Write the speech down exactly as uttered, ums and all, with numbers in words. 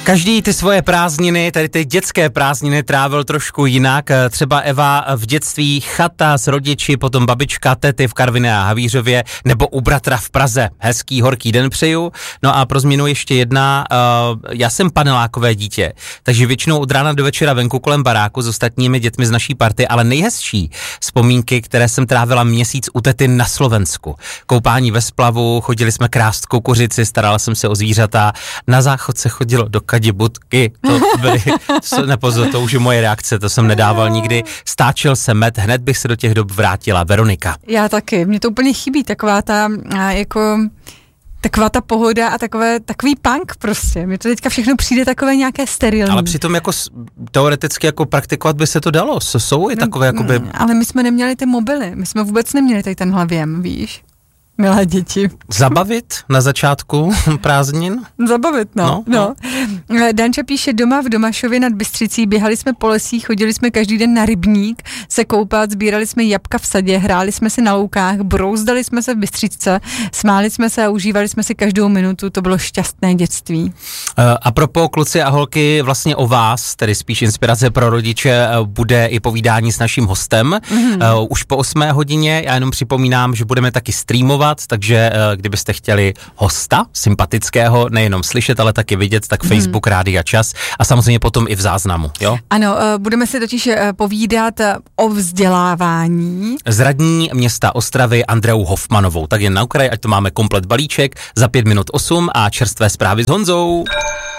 Každý ty svoje prázdniny, tady ty dětské prázdniny trávil trošku jinak. Třeba Eva v dětství chata s rodiči, potom babička, tety v Karviné a Havířově, nebo u bratra v Praze. Hezký, horký den přeju. No a pro změnu ještě jedna, uh, já jsem panelákové dítě, takže většinou od rána do večera venku kolem baráku s ostatními dětmi z naší party, ale nejhezčí vzpomínky, které jsem trávila měsíc u tety na Slovensku. Koupání ve splavu, chodili jsme krást kukuřici, starala jsem se o zvířata, na záchod se chodilo do kadibutky, to byly, nepozor, to už je moje reakce, to jsem nedával nikdy, stáčel se med, hned bych se do těch dob vrátila. Veronika. Já taky, mně to úplně chybí, taková ta, jako... Taková ta pohoda a takové, takový punk prostě. Mně to teďka všechno přijde takové nějaké sterilní. Ale přitom jako teoreticky jako praktikovat by se to dalo. Jsou i takové jakoby... Ale my jsme neměli ty mobily. My jsme vůbec neměli tady tenhle věm, víš? Milé děti. Zabavit na začátku prázdnin? Zabavit, no. no, no. no. Danča píše, doma v Domašově nad Bystřicí, běhali jsme po lesích, chodili jsme každý den na rybník, se koupat, sbírali jsme jabka v sadě, hráli jsme si na loukách, brouzdali jsme se v Bystřičce, smáli jsme se a užívali jsme si každou minutu, to bylo šťastné dětství. Uh, a propos kluci a holky, vlastně o vás, tedy spíš inspirace pro rodiče, bude i povídání s naším hostem. Mm-hmm. Uh, už po osmé hodině, já jenom připomínám, že budeme taky streamovat, takže kdybyste chtěli hosta sympatického, nejenom slyšet, ale taky vidět, tak Facebook, hmm. Rádia Čas a samozřejmě potom i v záznamu, jo? Ano, budeme si totiž povídat o vzdělávání. Z radní města Ostravy Andreou Hofmanovou. Tak jen na okraj, ať to máme komplet balíček, za pět minut osm a čerstvé zprávy s Honzou.